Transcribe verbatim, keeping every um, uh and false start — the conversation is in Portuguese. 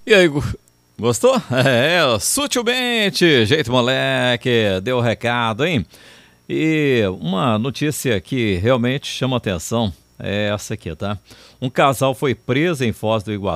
E aí, go- gostou? É, sutilmente, jeito moleque, deu o recado, hein? E uma notícia que realmente chama atenção é essa aqui, tá? Um casal foi preso em Foz do Iguaçu